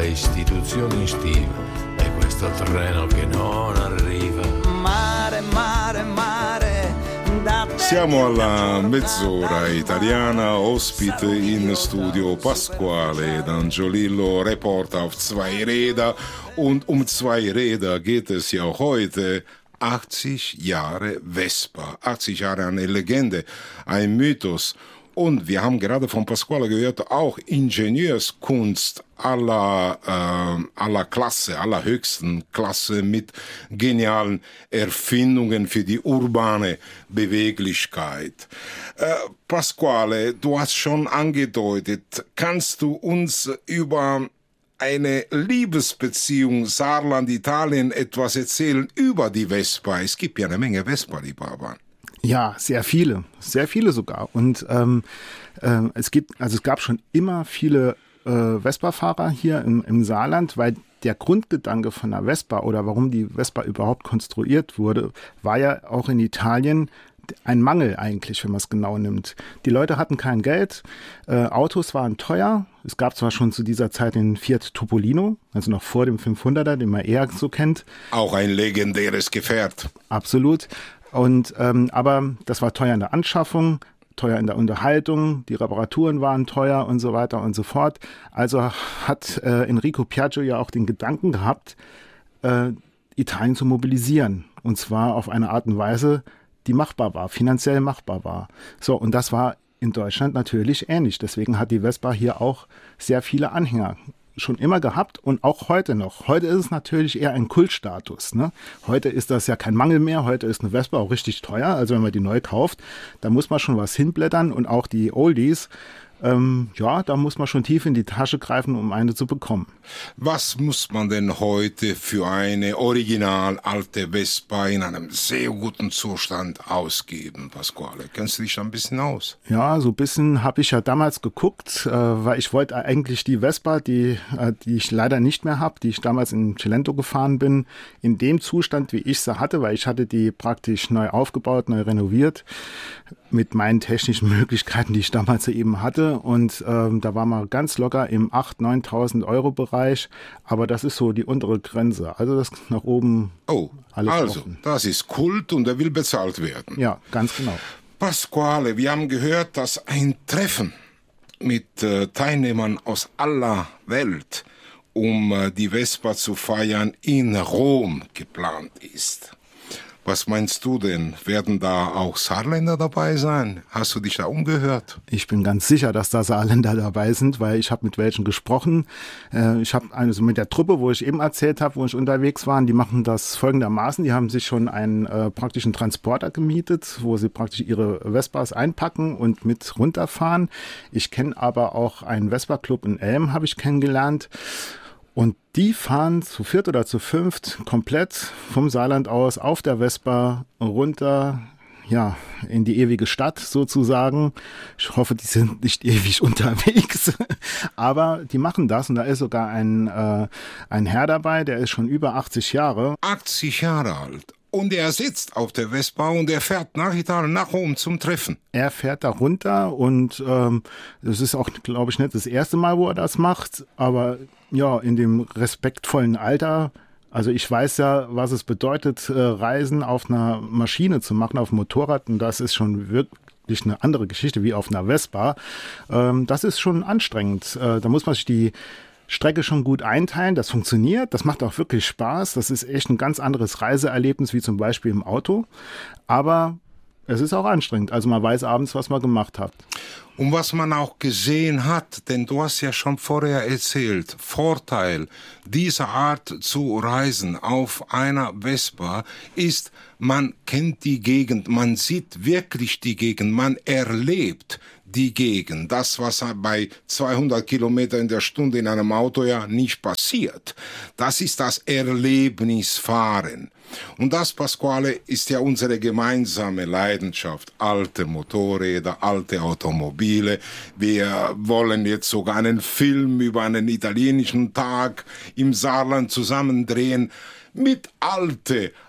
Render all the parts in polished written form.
istituzioni in stiva e questo treno che non arriva. Mare, mare, mare, da te. Siamo alla mezz'ora italiana, ospite in studio Pasquale D'Angiolillo, Reporter auf zwei Räder. Und um zwei Räder geht es ja heute. 80 Jahre Vespa, 80 Jahre eine Legende, ein Mythos. Und wir haben gerade von Pasquale gehört, auch Ingenieurskunst aller Klasse, allerhöchsten Klasse mit genialen Erfindungen für die urbane Beweglichkeit. Pasquale, du hast schon angedeutet, kannst du uns über eine Liebesbeziehung Saarland-Italien etwas erzählen über die Vespa? Es gibt ja eine Menge Vespa-Liebhaber. Ja, sehr viele sogar. Und es gab schon immer viele Vespa-Fahrer hier im Saarland, weil der Grundgedanke von der Vespa oder warum die Vespa überhaupt konstruiert wurde, war ja auch in Italien ein Mangel eigentlich, wenn man es genau nimmt. Die Leute hatten kein Geld, Autos waren teuer. Es gab zwar schon zu dieser Zeit den Fiat Topolino, also noch vor dem 500er, den man eher so kennt. Auch ein legendäres Gefährt. Absolut. Und aber das war teuer in der Anschaffung, teuer in der Unterhaltung, die Reparaturen waren teuer und so weiter und so fort. Also hat Enrico Piaggio ja auch den Gedanken gehabt, Italien zu mobilisieren. Und zwar auf eine Art und Weise, die machbar war, finanziell machbar war. So, und das war in Deutschland natürlich ähnlich. Deswegen hat die Vespa hier auch sehr viele Anhänger schon immer gehabt und auch heute noch. Heute ist es natürlich eher ein Kultstatus, ne? Heute ist das ja kein Mangel mehr. Heute ist eine Vespa auch richtig teuer. Also wenn man die neu kauft, da muss man schon was hinblättern und auch die Oldies, da muss man schon tief in die Tasche greifen, um eine zu bekommen. Was muss man denn heute für eine original alte Vespa in einem sehr guten Zustand ausgeben, Pasquale? Kennst du dich da ein bisschen aus? Ja, so ein bisschen habe ich ja damals geguckt, weil ich wollte eigentlich die Vespa, die ich leider nicht mehr habe, die ich damals in Cilento gefahren bin, in dem Zustand, wie ich sie hatte, weil ich hatte die praktisch neu aufgebaut, neu renoviert, mit meinen technischen Möglichkeiten, die ich damals eben hatte. Und da war man ganz locker im 8.000, 9.000 Euro Bereich. Aber das ist so die untere Grenze. Also das nach oben alles also offen. Das ist Kult und er will bezahlt werden. Ja, ganz genau. Pasquale, wir haben gehört, dass ein Treffen mit Teilnehmern aus aller Welt, um die Vespa zu feiern, in Rom geplant ist. Was meinst du denn? Werden da auch Saarländer dabei sein? Hast du dich da umgehört? Ich bin ganz sicher, dass da Saarländer dabei sind, weil ich habe mit welchen gesprochen. Ich habe also mit der Truppe, wo ich eben erzählt habe, wo ich unterwegs war, die machen das folgendermaßen. Die haben sich schon einen praktischen Transporter gemietet, wo sie praktisch ihre Vespas einpacken und mit runterfahren. Ich kenne aber auch einen Vespa-Club in Elm, habe ich kennengelernt. Und die fahren zu viert oder zu fünft komplett vom Saarland aus auf der Vespa runter, ja, in die ewige Stadt sozusagen. Ich hoffe, die sind nicht ewig unterwegs, aber die machen das und da ist sogar ein Herr dabei, der ist schon über 80 Jahre. 80 Jahre alt. Und er sitzt auf der Vespa und er fährt nach Italien, nach Rom zum Treffen. Er fährt da runter und das ist auch, glaube ich, nicht das erste Mal, wo er das macht, aber ja, in dem respektvollen Alter. Also ich weiß ja, was es bedeutet, Reisen auf einer Maschine zu machen, auf dem Motorrad, und das ist schon wirklich eine andere Geschichte wie auf einer Vespa. Das ist schon anstrengend. Da muss man sich die Strecke schon gut einteilen, das funktioniert, das macht auch wirklich Spaß, das ist echt ein ganz anderes Reiseerlebnis wie zum Beispiel im Auto, aber es ist auch anstrengend, also man weiß abends, was man gemacht hat. Und was man auch gesehen hat, denn du hast ja schon vorher erzählt, Vorteil dieser Art zu reisen auf einer Vespa ist, man kennt die Gegend, man sieht wirklich die Gegend, man erlebt die Gegend. Das, was bei 200 Kilometer in der Stunde in einem Auto ja nicht passiert. Das ist das Erlebnisfahren. Und das, Pasquale, ist ja unsere gemeinsame Leidenschaft. Alte Motorräder, alte Automobile. Wir wollen jetzt sogar einen Film über einen italienischen Tag im Saarland zusammen drehen mit alte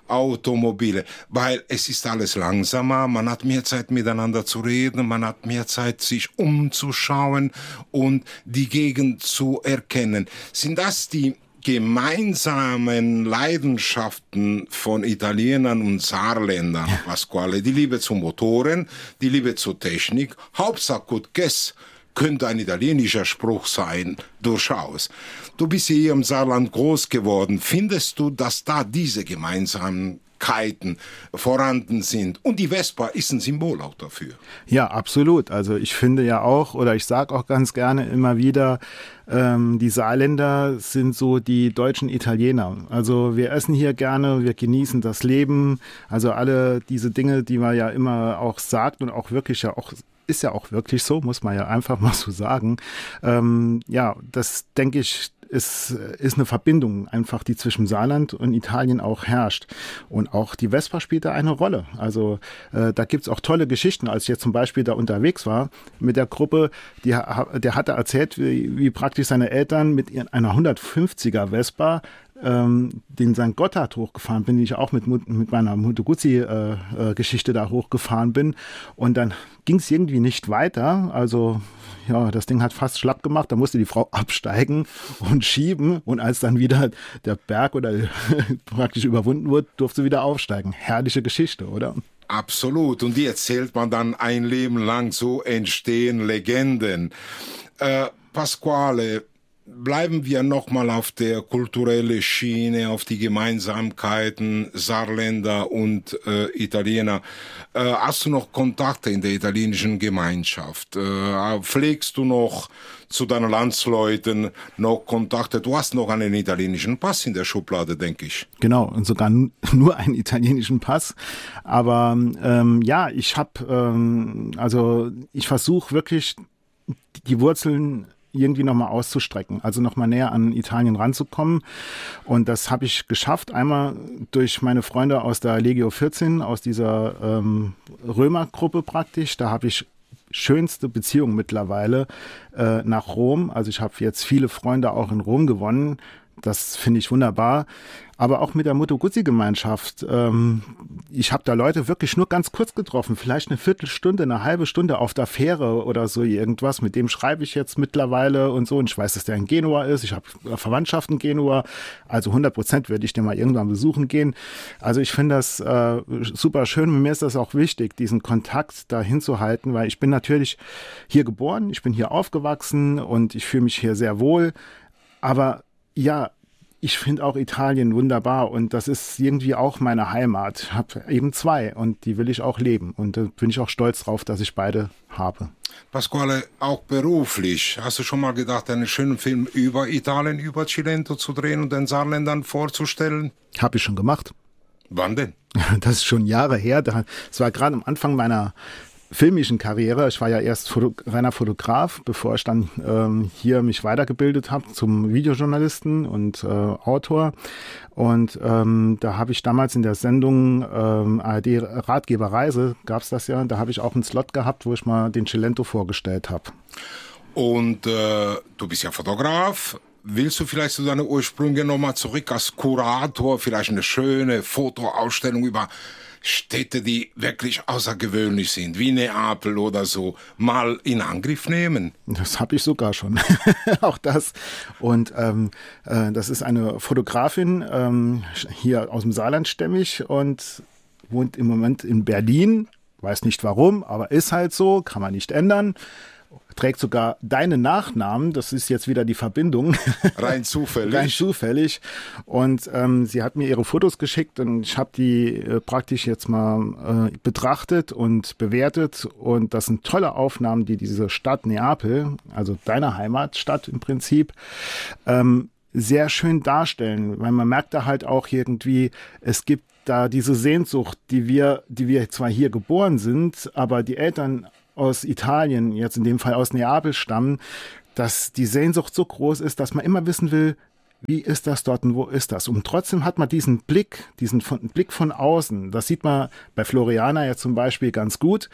Automobile, weil es ist alles langsamer, man hat mehr Zeit miteinander zu reden, man hat mehr Zeit sich umzuschauen und die Gegend zu erkennen. Sind das die gemeinsamen Leidenschaften von Italienern und Saarländern, Pasquale? Die Liebe zu Motoren, die Liebe zur Technik, Hauptsache gut Guess, könnte ein italienischer Spruch sein, durchaus. Du bist hier im Saarland groß geworden. Findest du, dass da diese Gemeinsamkeiten vorhanden sind? Und die Vespa ist ein Symbol auch dafür. Ja, absolut. Also ich finde ja auch, oder ich sage auch ganz gerne immer wieder, die Saarländer sind so die deutschen Italiener. Also wir essen hier gerne, wir genießen das Leben. Also alle diese Dinge, die man ja immer auch sagt und auch wirklich ja auch ist ja auch wirklich so, muss man ja einfach mal so sagen. Ja, das denke ich, ist eine Verbindung einfach, die zwischen Saarland und Italien auch herrscht. Und auch die Vespa spielt da eine Rolle. Also da gibt's auch tolle Geschichten. Als ich jetzt zum Beispiel da unterwegs war mit der Gruppe, der hatte erzählt, wie praktisch seine Eltern mit einer 150er Vespa den St. Gotthard hochgefahren bin, ich auch mit meiner Moto Guzzi-Geschichte da hochgefahren bin. Und dann ging es irgendwie nicht weiter. Also ja, das Ding hat fast schlapp gemacht. Da musste die Frau absteigen und schieben. Und als dann wieder der Berg oder praktisch überwunden wurde, durfte sie wieder aufsteigen. Herrliche Geschichte, oder? Absolut. Und die erzählt man dann ein Leben lang. So entstehen Legenden. Pasquale, bleiben wir nochmal auf der kulturellen Schiene, auf die Gemeinsamkeiten Saarländer und Italiener. Hast du noch Kontakte in der italienischen Gemeinschaft? Pflegst du noch zu deinen Landsleuten noch Kontakte? Du hast noch einen italienischen Pass in der Schublade, denke ich. Genau, und sogar nur einen italienischen Pass. Aber ja, ich versuche wirklich die Wurzeln irgendwie nochmal auszustrecken, also nochmal näher an Italien ranzukommen. Und das habe ich geschafft, einmal durch meine Freunde aus der Legio 14, aus dieser Römergruppe praktisch. Da habe ich schönste Beziehung mittlerweile nach Rom. Also ich habe jetzt viele Freunde auch in Rom gewonnen. Das finde ich wunderbar. Aber auch mit der Moto Guzzi-Gemeinschaft. Ich habe da Leute wirklich nur ganz kurz getroffen. Vielleicht eine Viertelstunde, eine halbe Stunde auf der Fähre oder so irgendwas. Mit dem schreibe ich jetzt mittlerweile und so. Und ich weiß, dass der in Genua ist. Ich habe Verwandtschaft in Genua. Also 100% würde ich den mal irgendwann besuchen gehen. Also ich finde das super schön. Mir ist das auch wichtig, diesen Kontakt dahin zu halten, weil ich bin natürlich hier geboren. Ich bin hier aufgewachsen und ich fühle mich hier sehr wohl. Aber ja, ich finde auch Italien wunderbar und das ist irgendwie auch meine Heimat. Ich habe eben zwei und die will ich auch leben und da bin ich auch stolz drauf, dass ich beide habe. Pasquale, auch beruflich, hast du schon mal gedacht, einen schönen Film über Italien, über Cilento zu drehen und den Saarländern vorzustellen? Habe ich schon gemacht. Wann denn? Das ist schon Jahre her. Das war gerade am Anfang meiner filmischen Karriere. Ich war ja erst reiner Fotograf, bevor ich dann hier mich weitergebildet habe zum Videojournalisten und Autor. Und da habe ich damals in der Sendung ARD Ratgeber Reise, gab es das ja, da habe ich auch einen Slot gehabt, wo ich mal den Cilento vorgestellt habe. Und du bist ja Fotograf. Willst du vielleicht zu deinen Ursprüngen nochmal zurück als Kurator, vielleicht eine schöne Fotoausstellung über Städte, die wirklich außergewöhnlich sind, wie Neapel oder so, mal in Angriff nehmen? Das habe ich sogar schon. Auch das. Und das ist eine Fotografin, hier aus dem Saarland stämmig und wohnt im Moment in Berlin. Weiß nicht warum, aber ist halt so, kann man nicht ändern. Trägt sogar deinen Nachnamen, das ist jetzt wieder die Verbindung. Rein zufällig. Rein zufällig. Und sie hat mir ihre Fotos geschickt und ich habe die praktisch jetzt mal betrachtet und bewertet. Und das sind tolle Aufnahmen, die diese Stadt Neapel, also deine Heimatstadt im Prinzip, sehr schön darstellen. Weil man merkt da halt auch irgendwie, es gibt da diese Sehnsucht, die wir zwar hier geboren sind, aber die Eltern aus Italien, jetzt in dem Fall aus Neapel stammen, dass die Sehnsucht so groß ist, dass man immer wissen will, wie ist das dort und wo ist das? Und trotzdem hat man diesen Blick von außen. Das sieht man bei Floriana ja zum Beispiel ganz gut.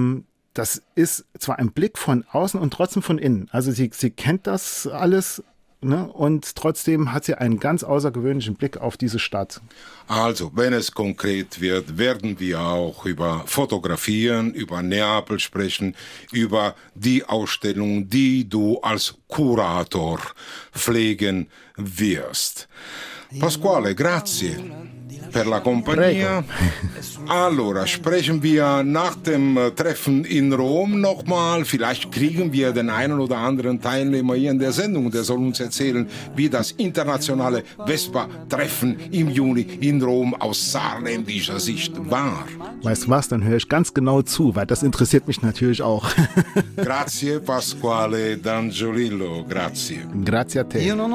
Das ist zwar ein Blick von außen und trotzdem von innen. Also sie kennt das alles ne? Und trotzdem hat sie einen ganz außergewöhnlichen Blick auf diese Stadt. Also, wenn es konkret wird, werden wir auch über Fotografieren, über Neapel sprechen, über die Ausstellung, die du als Kurator pflegen wirst. Pasquale, grazie per la compagnia. Allora, sprechen wir nach dem Treffen in Rom nochmal. Vielleicht kriegen wir den einen oder anderen Teilnehmer hier in der Sendung, der soll uns erzählen, wie das internationale Vespa-Treffen im Juni in Rom aus saarländischer Sicht war. Weißt du was, dann höre ich ganz genau zu, weil das interessiert mich natürlich auch. Grazie Pasquale D'Angiolillo, grazie. Grazie a te. Io non